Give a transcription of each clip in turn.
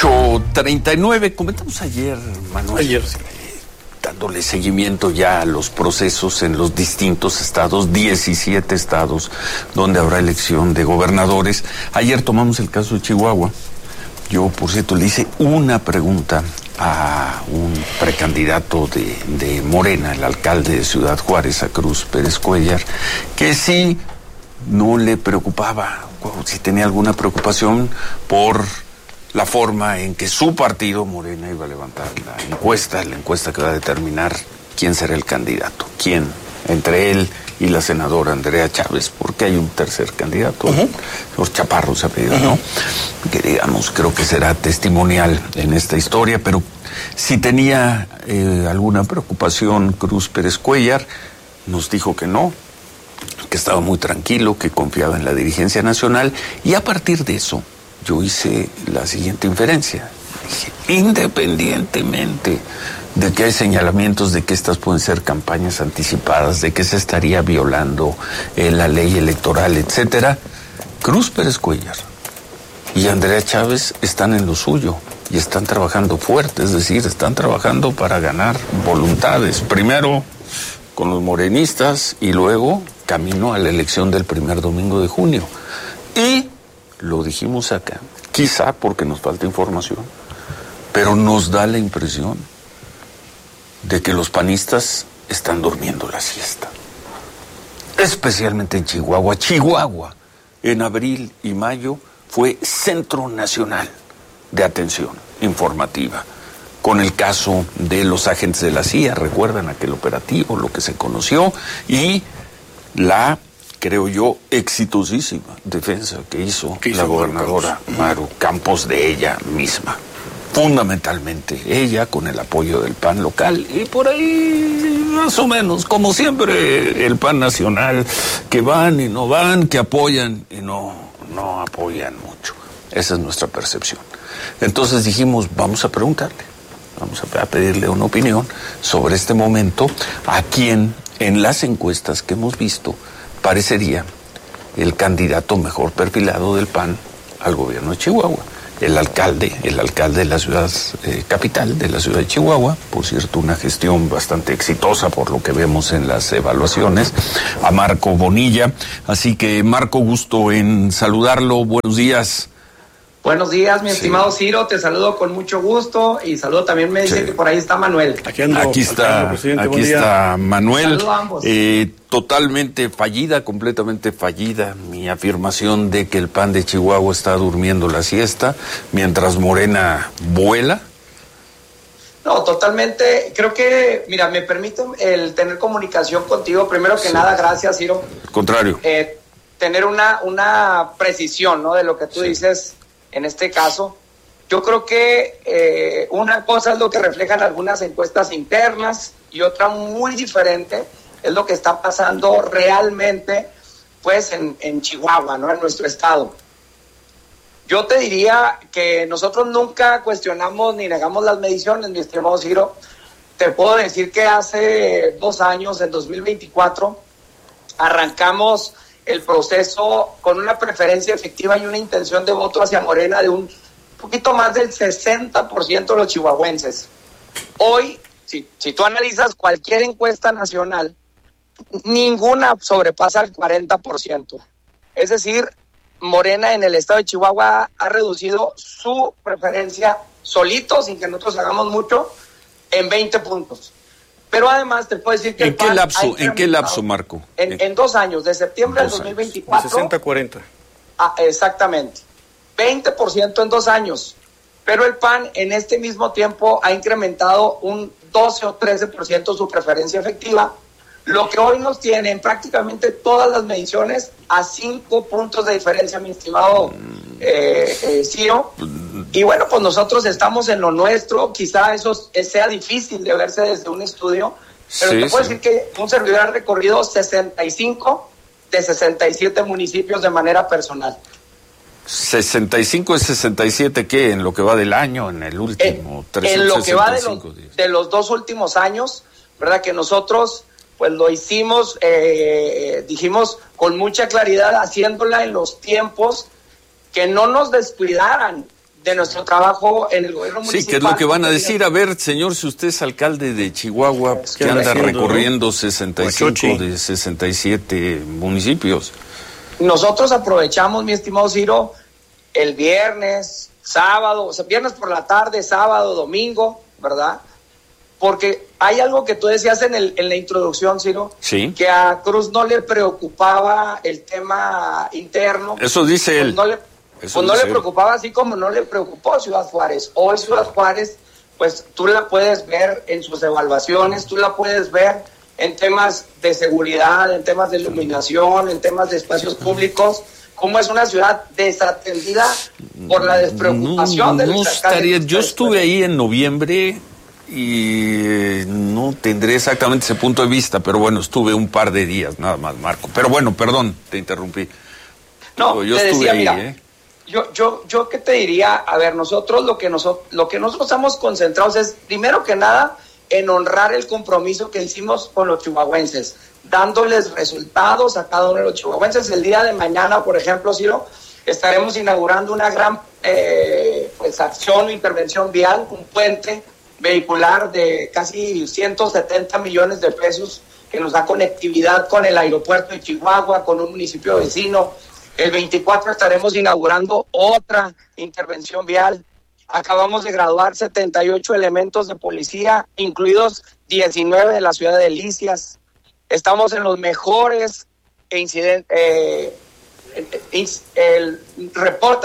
8:39, comentamos ayer, Manuel, dándole seguimiento ya a los procesos en los distintos estados, 17 estados donde habrá elección de gobernadores. Ayer tomamos el caso de Chihuahua. Yo, por cierto, le hice una pregunta a un precandidato de Morena, el alcalde de Ciudad Juárez, a Cruz Pérez Cuéllar, que sí no le preocupaba, si tenía alguna preocupación por la forma en que su partido, Morena, iba a levantar la encuesta que va a determinar quién será el candidato, quién, entre él y la senadora Andrea Chávez, porque hay un tercer candidato, los Chaparro se ha pedido, ¿no? Que digamos, creo que será testimonial en esta historia, pero si tenía alguna preocupación Cruz Pérez Cuéllar, nos dijo que no, que estaba muy tranquilo, que confiaba en la dirigencia nacional, y a partir de eso yo hice la siguiente inferencia. Dije, independientemente de que hay señalamientos de que estas pueden ser campañas anticipadas, de que se estaría violando la ley electoral, etcétera, Cruz Pérez Cuéllar y Andrea Chávez están en lo suyo y están trabajando fuerte, es decir, están trabajando para ganar voluntades, primero con los morenistas y luego camino a la elección del primer domingo de junio. Y lo dijimos acá, quizá porque nos falta información, pero nos da la impresión de que los panistas están durmiendo la siesta. Especialmente en Chihuahua. Chihuahua, en abril y mayo, fue centro nacional de atención informativa, con el caso de los agentes de la CIA, recuerdan aquel operativo, lo que se conoció, y la, creo yo, exitosísima defensa que hizo la gobernadora Maru Campos de ella misma. Fundamentalmente ella, con el apoyo del PAN local, y por ahí, más o menos, como siempre, el PAN nacional, que van y no van, que apoyan y no apoyan mucho. Esa es nuestra percepción. Entonces dijimos, vamos a preguntarle, vamos a pedirle una opinión sobre este momento a quien en las encuestas que hemos visto parecería el candidato mejor perfilado del PAN al gobierno de Chihuahua. El alcalde de la ciudad capital, de la ciudad de Chihuahua, por cierto, una gestión bastante exitosa por lo que vemos en las evaluaciones, a Marco Bonilla. Así que, Marco, gusto en saludarlo. Buenos días. Buenos días, mi estimado Ciro, te saludo con mucho gusto y saludo también, me dice que por ahí está Manuel. Aquí está Manuel. Saludo a ambos. Totalmente fallida, completamente fallida mi afirmación de que el PAN de Chihuahua está durmiendo la siesta mientras Morena vuela. No, totalmente, creo que, mira, me permite el tener comunicación contigo, primero que nada, gracias, Ciro. Contrario. Tener una precisión, ¿no?, de lo que tú dices. En este caso, yo creo que una cosa es lo que reflejan algunas encuestas internas y otra muy diferente es lo que está pasando realmente, pues, en Chihuahua, ¿no?, en nuestro estado. Yo te diría que nosotros nunca cuestionamos ni negamos las mediciones, mi estimado Ciro. Te puedo decir que hace 2 años, en 2024, arrancamos el proceso con una preferencia efectiva y una intención de voto hacia Morena de un poquito más del 60% de los chihuahuenses. Hoy, si tú analizas cualquier encuesta nacional, ninguna sobrepasa el 40%. Es decir, Morena en el estado de Chihuahua ha reducido su preferencia solito, sin que nosotros hagamos mucho, en 20 puntos. Pero además te puedo decir que ¿En qué lapso, Marco? En 2 años, de septiembre del 2024. 60-40. Exactamente. 20% en 2 años. Pero el PAN en este mismo tiempo ha incrementado un 12 o 13% su preferencia efectiva, lo que hoy nos tiene en prácticamente todas las mediciones a 5 puntos de diferencia, mi estimado Ciro. Y bueno, pues nosotros estamos en lo nuestro, quizá eso sea difícil de verse desde un estudio, pero te puedo decir que un servidor ha recorrido 65 de 67 municipios de manera personal. 65 es 67, ¿qué? ¿En lo que va del año? ¿En el último? En lo que va de los 2 últimos años, ¿verdad? Que nosotros pues lo hicimos, dijimos con mucha claridad, haciéndola en los tiempos que no nos descuidaran de nuestro trabajo en el gobierno municipal. Sí, que es lo que van a decir. A ver, señor, si usted es alcalde de Chihuahua, que anda recorriendo 65 de 67 municipios. Nosotros aprovechamos, mi estimado Ciro, el viernes, sábado, o sea, viernes por la tarde, sábado, domingo, ¿verdad? Porque hay algo que tú decías en la introducción, Ciro, sí, que a Cruz no le preocupaba el tema interno. Eso dice él. No le preocupaba, así como no le preocupó Ciudad Juárez. Hoy Ciudad Juárez, pues tú la puedes ver en sus evaluaciones, tú la puedes ver en temas de seguridad, en temas de iluminación, en temas de espacios públicos, como es una ciudad desatendida por la despreocupación de los alcaldes. Yo estuve ahí en noviembre y no tendré exactamente ese punto de vista, pero bueno, estuve un par de días nada más, Marco. Pero bueno, perdón, te interrumpí. No, yo te estuve decía, ahí, mira, yo qué te diría, a ver, nosotros lo que nosotros estamos concentrados es, primero que nada, en honrar el compromiso que hicimos con los chihuahuenses, dándoles resultados a cada uno de los chihuahuenses. El día de mañana, por ejemplo, Ciro, estaremos inaugurando una gran acción o intervención vial, un puente vehicular de casi 170 millones de pesos que nos da conectividad con el aeropuerto de Chihuahua, con un municipio vecino. El 24 estaremos inaugurando otra intervención vial. Acabamos de graduar 78 elementos de policía, incluidos 19 de la ciudad de Delicias. Estamos en los mejores el reporte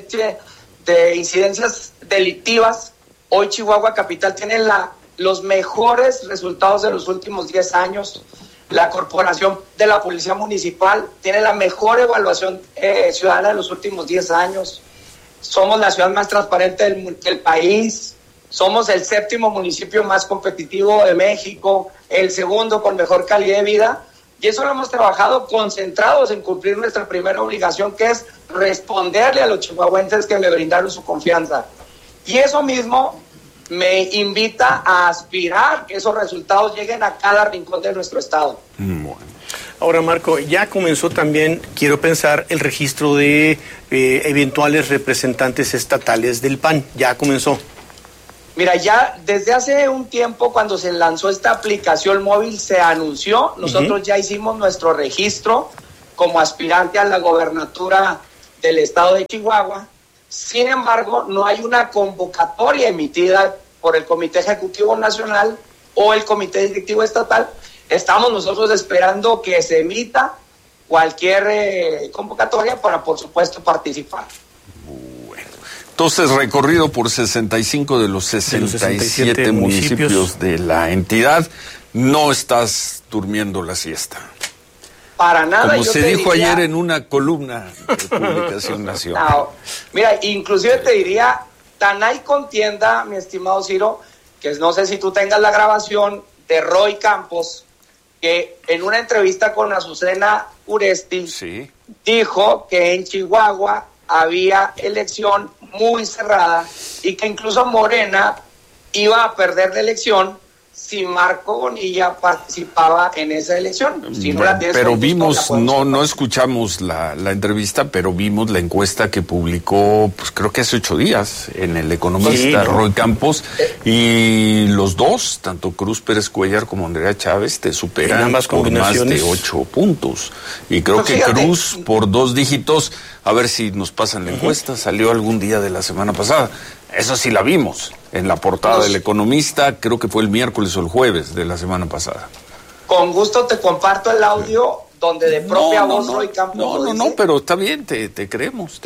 de incidencias delictivas. Hoy Chihuahua Capital tiene los mejores resultados de los últimos 10 años. La Corporación de la Policía Municipal tiene la mejor evaluación ciudadana de los últimos 10 años. Somos la ciudad más transparente del país. Somos el 7º municipio más competitivo de México, el 2º con mejor calidad de vida. Y eso lo hemos trabajado concentrados en cumplir nuestra primera obligación, que es responderle a los chihuahuenses que me brindaron su confianza. Y eso mismo me invita a aspirar que esos resultados lleguen a cada rincón de nuestro estado. Bueno. Ahora, Marco, ya comenzó también, quiero pensar, el registro de eventuales representantes estatales del PAN. Ya comenzó. Mira, ya desde hace un tiempo, cuando se lanzó esta aplicación móvil, se anunció. Nosotros ya hicimos nuestro registro como aspirante a la gobernatura del estado de Chihuahua. Sin embargo, no hay una convocatoria emitida por el Comité Ejecutivo Nacional o el Comité Directivo Estatal. Estamos nosotros esperando que se emita cualquier convocatoria para, por supuesto, participar. Bueno, entonces recorrido por 65 de los 67 municipios de la entidad, no estás durmiendo la siesta. Para nada. Como se dijo ayer en una columna de Publicación Nacional. No, mira, inclusive te diría, tan hay contienda, mi estimado Ciro, que no sé si tú tengas la grabación de Roy Campos, que en una entrevista con Azucena Uresti, sí, dijo que en Chihuahua había elección muy cerrada y que incluso Morena iba a perder la elección si Marco Bonilla participaba en esa elección. Si no pero vimos, no escuchamos la entrevista, pero vimos la encuesta que publicó, pues creo que hace 8 días, en El Economista, sí, Roy Campos, y los dos, tanto Cruz Pérez Cuellar como Andrea Chávez, te superan por más de 8 puntos. Y creo que Cruz, por 2 dígitos, a ver si nos pasan la encuesta, salió algún día de la semana pasada. Eso sí la vimos en la portada del Economista, creo que fue el miércoles o el jueves de la semana pasada. Con gusto te comparto el audio donde de propia voz Roy Campos No, pero está bien, te creemos.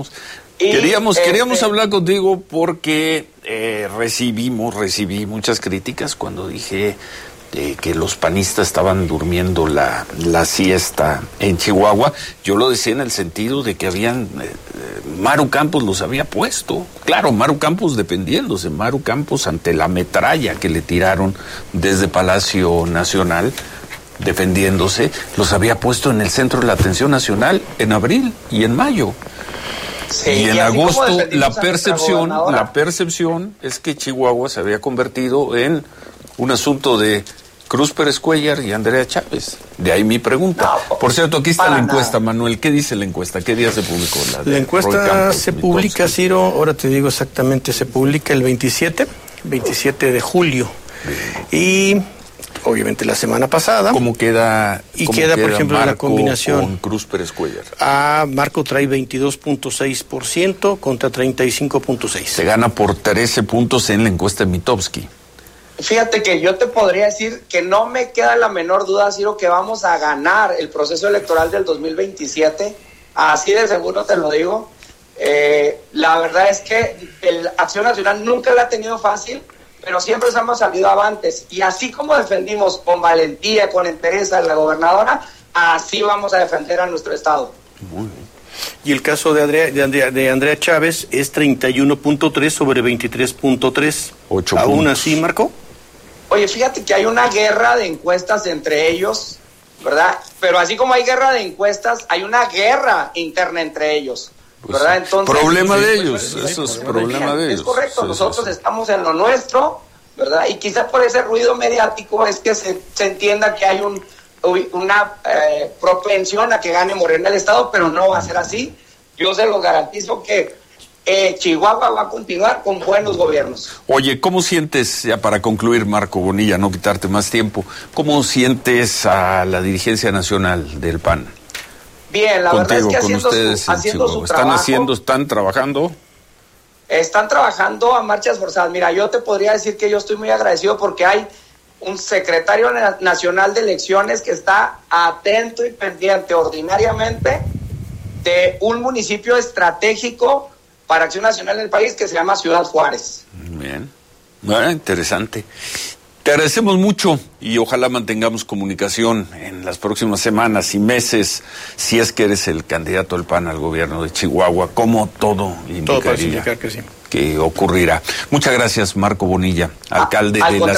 Y queríamos hablar contigo porque recibí muchas críticas cuando dije que los panistas estaban durmiendo la siesta en Chihuahua. Yo lo decía en el sentido de que Maru Campos los había puesto. Claro, Maru Campos defendiéndose, Maru Campos ante la metralla que le tiraron desde Palacio Nacional, defendiéndose, los había puesto en el centro de la atención nacional en abril y en mayo. Sí, y en agosto la percepción es que Chihuahua se había convertido en un asunto de Cruz Pérez Cuéllar y Andrea Chávez. De ahí mi pregunta. No, por cierto, aquí está la encuesta, Manuel. ¿Qué dice la encuesta? ¿Qué día se publicó? La encuesta se publica, Ciro, ahora te digo exactamente, se publica el 27 de julio. Bien. Y obviamente la semana pasada. ¿Cómo queda? Y queda, por ejemplo, Marco la combinación. Con Cruz Pérez Cuéllar. Marco trae 22.6% contra 35.6%. Se gana por 13 puntos en la encuesta de Mitofsky. Fíjate que yo te podría decir que no me queda la menor duda, Ciro, que vamos a ganar el proceso electoral del 2027. Así de seguro te lo digo. La verdad es que Acción Nacional nunca la ha tenido fácil, pero siempre hemos salido avantes. Y así como defendimos con valentía, con entereza a la gobernadora, así vamos a defender a nuestro estado. Muy bien. Y el caso de Andrea Chávez es 31.3 sobre 23.3. 8 ¿Aún puntos. así, Marco? Oye, fíjate que hay una guerra de encuestas entre ellos, ¿verdad? Pero así como hay guerra de encuestas, hay una guerra interna entre ellos, ¿verdad? Entonces, problema de ellos, eso es problema de ellos. Es correcto, Sí, nosotros estamos en lo nuestro, ¿verdad? Y quizás por ese ruido mediático es que se entienda que hay una propensión a que gane Morena el Estado, pero no va a ser así. Yo se los garantizo que Chihuahua va a continuar con buenos gobiernos. Oye, ¿cómo sientes, ya para concluir, Marco Bonilla, no quitarte más tiempo, cómo sientes a la dirigencia nacional del PAN? Bien, la verdad es que haciendo su trabajo. ¿Están trabajando? Están trabajando a marchas forzadas. Mira, yo te podría decir que yo estoy muy agradecido porque hay un secretario nacional de elecciones que está atento y pendiente ordinariamente de un municipio estratégico para Acción Nacional en el país que se llama Ciudad Juárez. Bien, bueno, interesante. Te agradecemos mucho y ojalá mantengamos comunicación en las próximas semanas y meses, si es que eres el candidato del PAN al gobierno de Chihuahua, como todo indicaría que sí. que ocurrirá. Muchas gracias, Marco Bonilla, alcalde de la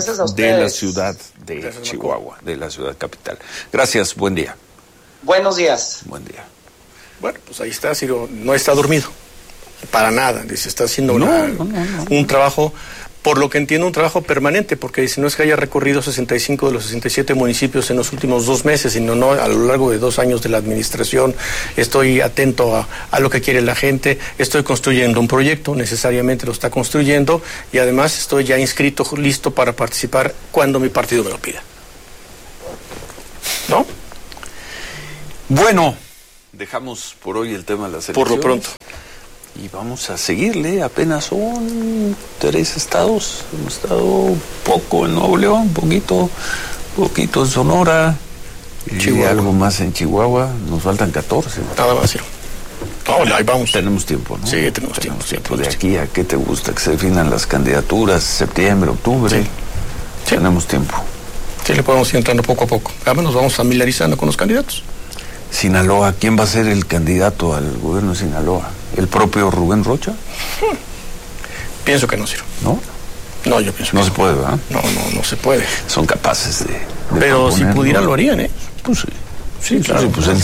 ciudad de Chihuahua, de la ciudad capital. Gracias, buen día. Buenos días. Buen día. Bueno, pues ahí está, Ciro, no está dormido. Para nada, dice, está haciendo un trabajo, por lo que entiendo, un trabajo permanente, porque si no es que haya recorrido 65 de los 67 municipios en los últimos 2 meses, sino no a lo largo de 2 años de la administración, estoy atento a lo que quiere la gente, estoy construyendo un proyecto, necesariamente lo está construyendo, y además estoy ya inscrito, listo para participar cuando mi partido me lo pida. ¿No? Bueno, dejamos por hoy el tema de las elecciones. Por lo pronto. Y vamos a seguirle, apenas son 3 estados. Hemos estado poco en Nuevo León, poquito en Sonora, y algo más en Chihuahua. Nos faltan 14. Nada más, Ciro. Ahí vamos. Tenemos tiempo, ¿no? Sí, tenemos tiempo. De aquí a qué te gusta, que se definan las candidaturas, septiembre, octubre. Sí. Tenemos tiempo. Sí, le podemos ir entrando poco a poco. Además nos vamos familiarizando con los candidatos. Sinaloa, ¿quién va a ser el candidato al gobierno de Sinaloa? ¿El propio Rubén Rocha? Pienso que no, Ciro. ¿No? No, yo pienso que no. No se puede, ¿verdad? No se puede. Son capaces de pero si pudieran, lo harían, ¿eh? Pues sí. Sí, claro. Sí, pues él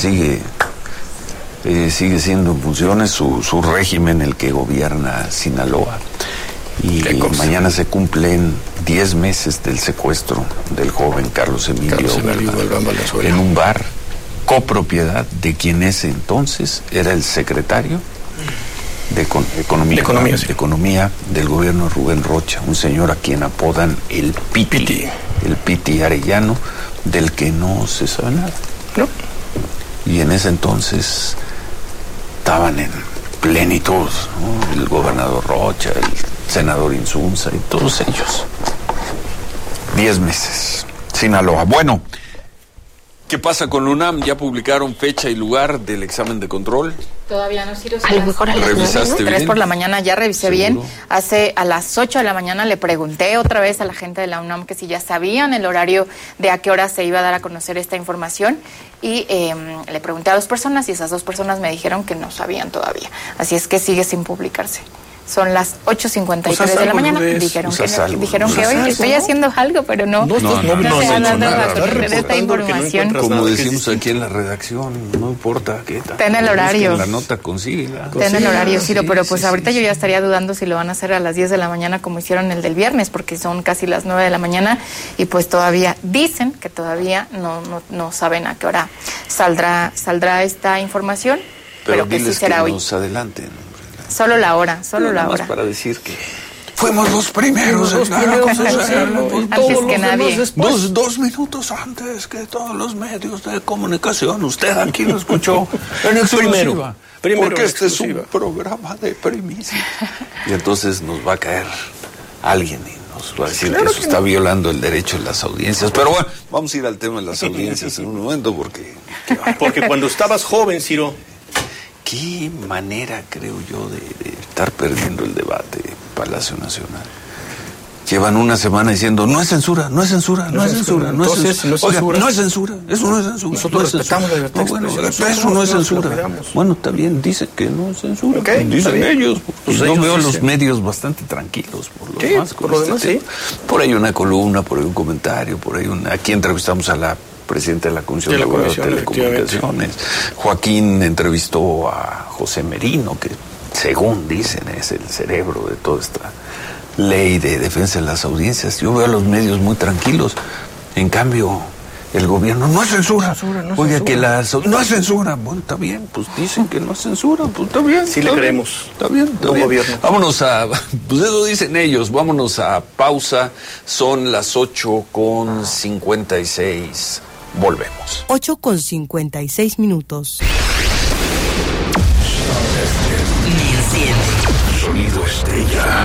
sigue siendo en funciones su régimen el que gobierna Sinaloa. Y mañana se cumplen 10 meses del secuestro del joven Carlos Emilio en un bar copropiedad de quien ese entonces era el secretario de Economía del gobierno de Rubén Rocha, un señor a quien apodan el Piti Arellano, del que no se sabe nada. No. Y en ese entonces estaban en plenitud, ¿no? El gobernador Rocha, el senador Insunza y todos ellos. 10 meses. Sinaloa. Bueno, ¿qué pasa con UNAM? ¿Ya publicaron fecha y lugar del examen de control? Todavía no, Ciro. A lo mejor a las 3 por la mañana, ya revisé ¿Seguro? bien. A las 8 de la mañana le pregunté otra vez a la gente de la UNAM que si ya sabían el horario de a qué hora se iba a dar a conocer esta información. Y le pregunté a 2 personas y esas 2 personas me dijeron que no sabían todavía. Así es que sigue sin publicarse. Son las 8:53 de la mañana. Dijeron que hoy estoy haciendo algo, pero no se ha dado a conocer esta información. Como decimos aquí en la redacción, no importa qué tal. Ten el horario. La nota, consíguela. Ten el horario, Ciro, pero pues ahorita yo ya estaría dudando si lo van a hacer a las 10 de la mañana como hicieron el del viernes, porque son casi las 9 de la mañana y pues todavía dicen que todavía no saben a qué hora saldrá esta información, pero que sí será hoy. Nos adelanten. Solo la hora. Para decir que fuimos los primeros. Antes que nadie. 2 minutos antes que todos los medios de comunicación. Usted aquí lo escuchó en exclusiva. Primero porque este es un programa de primicia. Y entonces nos va a caer alguien y nos va a decir que eso está violando el derecho de las audiencias. Pero bueno, vamos a ir al tema de las audiencias en un momento porque cuando estabas joven, Ciro. Qué manera, creo yo, de estar perdiendo el debate, Palacio Nacional. Llevan una semana diciendo, no es censura. Eso no es censura. Nosotros respetamos la libertad de expresión. Eso no es censura. Bueno, está bien, dicen que no es censura. Dicen ellos. Pues yo veo los medios bastante tranquilos por lo demás. Por lo demás, sí. Por ahí una columna, por ahí un comentario, por ahí aquí entrevistamos a la presidente de la Comisión de Telecomunicaciones. Joaquín entrevistó a José Merino, que según dicen es el cerebro de toda esta ley de defensa de las audiencias. Yo veo a los medios muy tranquilos. En cambio, el gobierno no es censura. Oiga, que no es censura. Bueno, está bien, pues dicen que no es censura, pues está bien. Sí le creemos. Está bien. Gobierno. Vámonos pues eso dicen ellos, vámonos a pausa. Son las 8:56. Volvemos. 8:56. Sonido Estrella.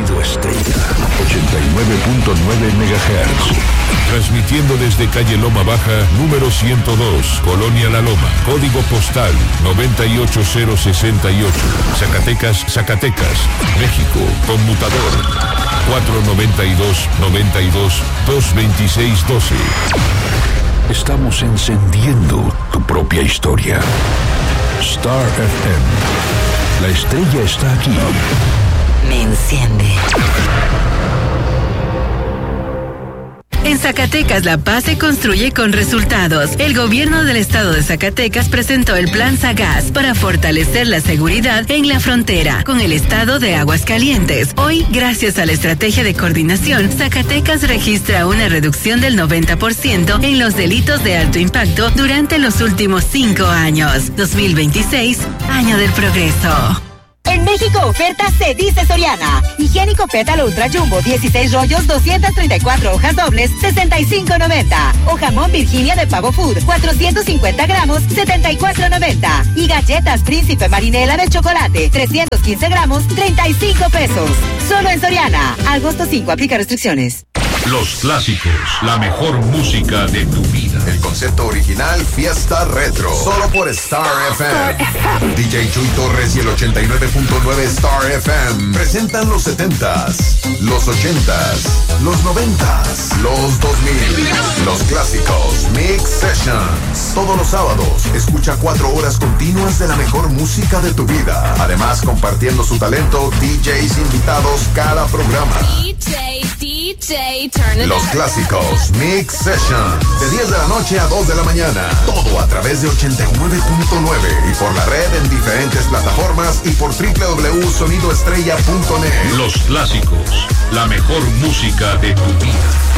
89.9 MHz. Transmitiendo desde calle Loma Baja, número 102, Colonia La Loma. Código postal 98068. Zacatecas, México. Conmutador 492-92-226-12. Estamos encendiendo tu propia historia. Star FM. La estrella está aquí. Me enciende. En Zacatecas, la paz se construye con resultados. El gobierno del estado de Zacatecas presentó el Plan Zagas para fortalecer la seguridad en la frontera con el estado de Aguascalientes. Hoy, gracias a la estrategia de coordinación, Zacatecas registra una reducción del 90% en los delitos de alto impacto durante los últimos 5 años. 2026, año del progreso. En México, oferta se dice Soriana. Higiénico Pétalo Ultra Jumbo, 16 rollos, 234 hojas dobles, $65.90. O jamón Virginia de Pavo Food, 450 gramos, $74.90. Y galletas Príncipe Marinela de chocolate, 315 gramos, $35. Solo en Soriana. Agosto 5, aplica restricciones. Los clásicos, la mejor música de tu vida. El concepto original Fiesta Retro, solo por Star FM. DJ Chuy Torres y el 89.9 Star FM presentan los 70s, los 80s, los 90s, los 2000, los clásicos Mix Sessions. Todos los sábados, escucha 4 horas continuas de la mejor música de tu vida. Además, compartiendo su talento, DJs invitados cada programa. Los clásicos Mix Sessions, de 10 de la noche a 2 de la mañana. Todo a través de 89.9 y por la red en diferentes plataformas y por www.sonidoestrella.net. Los clásicos, la mejor música de tu vida.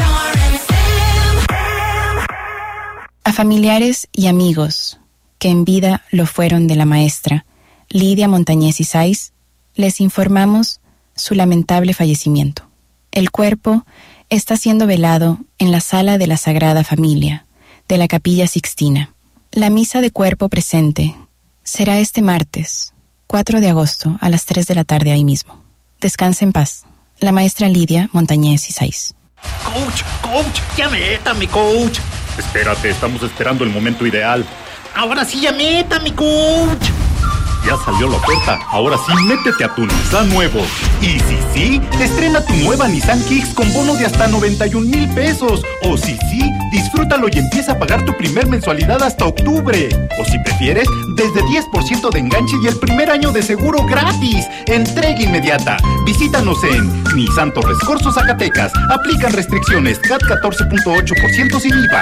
A familiares y amigos que en vida lo fueron de la maestra Lidia Montañez y Sáiz, les informamos su lamentable fallecimiento. El cuerpo está siendo velado en la sala de la Sagrada Familia de la Capilla Sixtina. La misa de cuerpo presente será este martes, 4 de agosto, a las 3 de la tarde ahí mismo. Descanse en paz. La maestra Lidia Montañez y Sáiz. Coach, ya métame, coach. Espérate, estamos esperando el momento ideal. Ahora sí, ya métame, coach. Ya salió la oferta. Ahora sí, métete a tu Nissan nuevo. Y sí, estrena tu nueva Nissan Kicks con bono de hasta 91,000 pesos. O sí, disfrútalo y empieza a pagar tu primer mensualidad hasta octubre. O si prefieres, desde 10% de enganche y el primer año de seguro gratis. Entrega inmediata. Visítanos en Nissan Torres Corzo, Zacatecas. Aplican restricciones. CAT 14.8% sin IVA.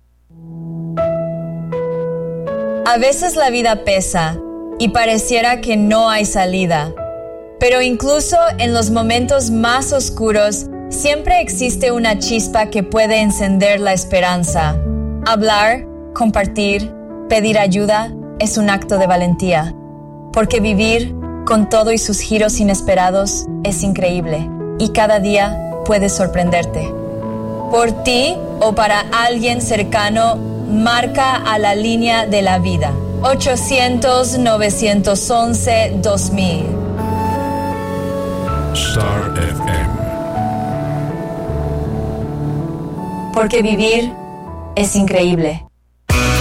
A veces la vida pesa y pareciera que no hay salida. Pero incluso en los momentos más oscuros, siempre existe una chispa que puede encender la esperanza. Hablar, compartir, pedir ayuda es un acto de valentía. Porque vivir, con todo y sus giros inesperados, es increíble. Y cada día puede sorprenderte. Por ti o para alguien cercano, marca a la línea de la vida. 800-911-2000. Star FM. Porque vivir es increíble.